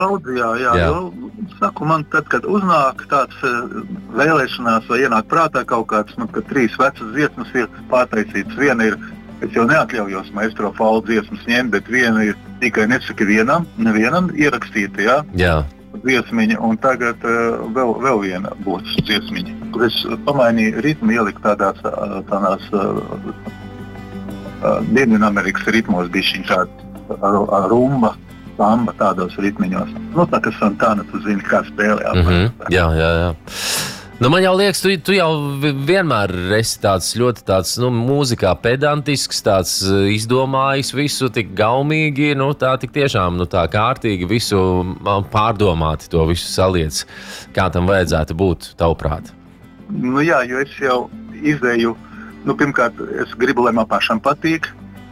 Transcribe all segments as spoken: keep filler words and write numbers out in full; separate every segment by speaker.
Speaker 1: Paudzi, jā, jā, jā. Jo, saku, man tad, kad uznāk tāds vēlēšanās vai ienāk prātā kaut kāds, nu, kad trīs vecas dziesmas ir pārtaisītas. Viena ir, es jau neatļaujos maestro Faulu dziesmas ņemt, bet viena ir tikai nesaki vienam, nevienam ierakstīta, jā.
Speaker 2: Jā.
Speaker 1: Dziesmiņa, un tagad uh, vēl, vēl viena būs dziesmiņa, kur es pamainīju ritmu, ieliku tādās, tādās uh, uh, Dienvidamerikas ritmos, bišķiņ tāds uh, rumba, samba tādos ritmiņos. Nu, tā kā Santana, tu zini, kā spēlē.
Speaker 2: Mm -hmm. Jā, jā, jā. Nu, man jau liekas, tu, tu jau vienmēr esi tāds ļoti tāds, nu, mūzikā pedantisks, tāds izdomājis visu tik gaumīgi, nu, tā tik tiešām, nu, tā kārtīgi visu pārdomāti to visu saliec. Kā tam vajadzētu būt, tavuprāt?
Speaker 1: Nu, jā, jo es jau izēju, nu, pirmkārt, es gribu, lai man pašam patīk,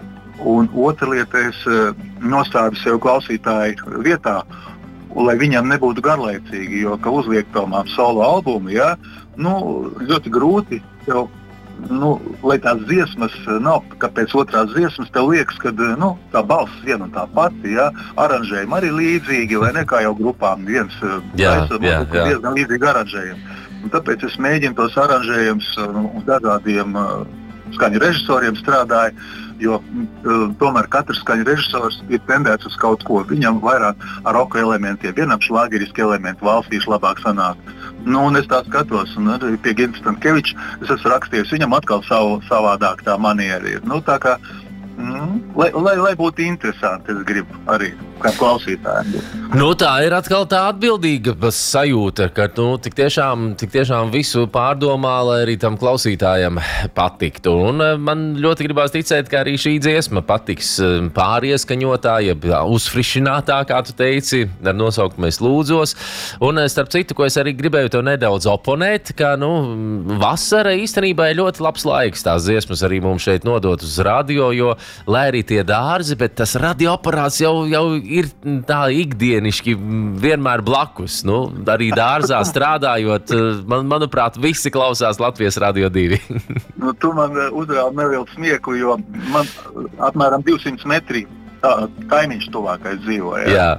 Speaker 1: un otra lieta, es nostādu sev klausītāju vietā, un lai viņam nebūtu garlaicīgi, jo, ka uzliek tomām solo albumu, jā, nu, ļoti grūti, jau, nu, lai tās dziesmas nav, ka pēc otrās dziesmas tev liekas, ka, nu, tā balss viena un tā pati, jā, aranžējumi arī līdzīgi, vai ne, kā jau grupām viens,
Speaker 2: jā,
Speaker 1: es,
Speaker 2: jā, jā.
Speaker 1: diezgan līdzīgi aranžējumi. Un tāpēc es mēģinu tos aranžējumus un dažādiem uh, skaņu režisoriem strādāju, jo uh, tomēr katrs skaņu režisors ir tendēts uz kaut ko. Viņam vairāk ar roka elementiem, vienam šlāgeriski elementi valstīši labāk sanāk. Nu, un es tā skatos, un arī pie Ginta Stankeviča es esmu rakstījis, viņam atkal savu, savādāk tā manieri ir. Nu, tā kā, mm, lai, lai, lai būtu interesanti, es gribu arī kā klausītājiem.
Speaker 2: Nu, tā ir atkal tā atbildīga sajūta, ka nu, tik, tiešām, tik tiešām visu pārdomā, lai arī tam klausītājam patiktu. Un man ļoti gribās ticēt, ka arī šī dziesma patiks pārieskaņotā, jeb uzfrišinātā, kā tu teici, ar nosaukumu Es lūdzos. Un starp citu, ko es arī gribēju tev nedaudz oponēt, ka nu, vasara īstenībā ir ļoti labs laiks tās dziesmas arī mums šeit nodot uz radio, jo, lai arī tie dārzi, bet tas radioaparāts jau, jau ir tā ikdieniški vienmēr blakus. Nu, arī dārzā strādājot, man, manuprāt, visi klausās Latvijas Radio divi.
Speaker 1: Nu, tu man uzrādi neviltu smieku, jo man apmēram divsimt metri tā, kaimiņš tuvākais dzīvoja.
Speaker 2: Jā.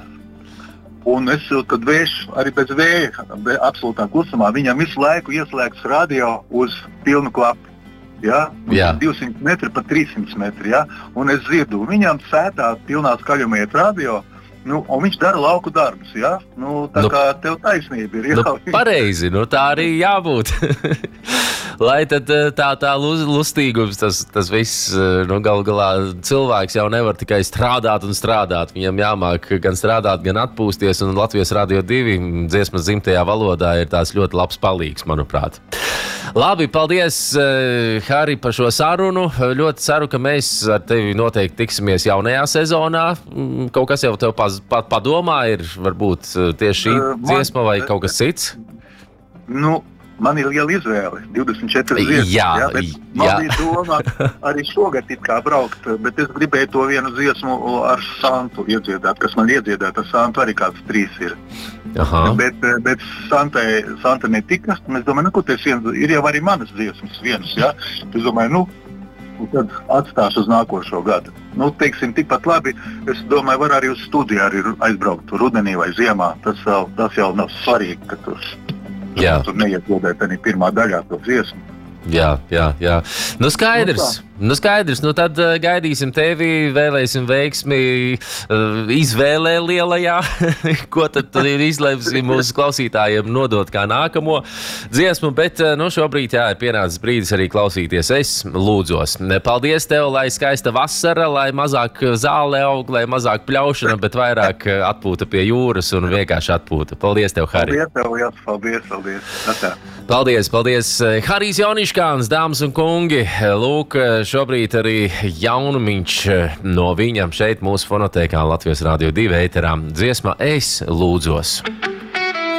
Speaker 1: Un es, kad vējš arī bez vēja, absolūtā klusumā, viņam visu laiku ieslēgts radio uz pilnu klapu. Ja? divsimt metri pa trīssimt metri, ja? Un es dzirdu, viņam sētā pilnā skaļumā iet radio, nu, un viņš dara lauku darbus, ja? Nu, tā nu, kā tev taisnība ir.
Speaker 2: Nu, pareizi, nu tā arī jābūt. Lai tad tā, tā lustīgums, tas, tas viss, nu, gal galā cilvēks jau nevar tikai strādāt un strādāt. Viņam jāmāk gan strādāt, gan atpūsties, un Latvijas Radio divi dziesmas dzimtajā valodā ir tās ļoti labs palīgs, manuprāt. Labi, paldies, Hari, par šo sarunu. Ļoti ceru, ka mēs ar tevi noteikti tiksimies jaunajā sezonā. Kaut kas jau tev padomā ir, varbūt tieši šī uh, dziesma vai kaut kas cits?
Speaker 1: Nu, man ir liela izvēle, divdesmit četras dziesmas,
Speaker 2: jā,
Speaker 1: jā, bet man jā. bija doma arī šogad it kā braukt, bet es gribēju to vienu dziesmu ar Santu iedziedāt, kas man iedziedāt, ar Santu arī kāds trīs ir.
Speaker 2: Aha.
Speaker 1: Bet, bet Santai, Santa netika, es domāju, nu, ko tas ir jau arī manas dziesmas vienas, jā, es domāju, nu, tad atstāšu uz nākošo gadu. Nu, teiksim, tikpat labi, es domāju, var arī uz studiju arī aizbraukt rudenī vai ziemā, tas jau, tas jau nav svarīgi, ka tur, tur neiekļūdēt arī pirmā daļā to dziesmu.
Speaker 2: Jā, jā, jā. Nu skaidrs, nu skaidrs, nu tad uh, gaidīsim tevi, vēlēsim veiksmi uh, izvēlē lielajā, ko tad, tad ir izlēmsim mūsu klausītājiem nodot kā nākamo dziesmu, bet uh, nu šobrīd jā, ir pienācis brīdis arī klausīties Es lūdzos. Paldies tev, lai skaista vasara, lai mazāk zāle aug, lai mazāk pļaušana, bet vairāk atpūta pie jūras un vienkārši atpūta. Paldies tev, Hari.
Speaker 1: Paldies tev, jā, paldies, paldies. Atā.
Speaker 2: Paldies, paldies. Harijs Jauniškāns, dāmas un kungi. Lūk, šobrīd arī jaunumiņš no viņam šeit mūsu fonotēkā Latvijas Radio divi ēterā. Dziesma Es lūdzos.